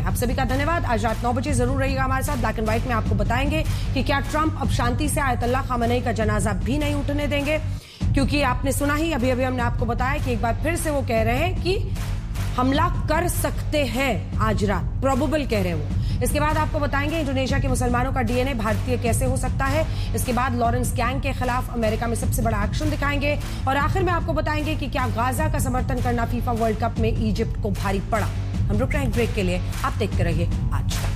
हैं। आप सभी का धन्यवाद। आज रात 9 बजे जरूर रहिएगा हमारे साथ। ब्लैक एंड व्हाइट में आपको बताएंगे कि क्या ट्रंप अब शांति से आयतुल्लाह खामेनी का जनाजा भी नहीं उठने देंगे, क्योंकि आपने सुना ही अभी हमने आपको बताया कि एक बार फिर से वो कह रहे हैं कि हमला कर सकते हैं आज रात, प्रोबेबल कह रहे हैं वो। इसके बाद आपको बताएंगे इंडोनेशिया के मुसलमानों का डीएनए भारतीय कैसे हो सकता है। इसके बाद लॉरेंस गैंग के खिलाफ अमेरिका में सबसे बड़ा एक्शन दिखाएंगे और आखिर में आपको बताएंगे कि क्या गाजा का समर्थन करना फीफा वर्ल्ड कप में इजिप्ट को भारी पड़ा। हम रुक रहे हैं ब्रेक के लिए, आप देखते रहिए आज तक।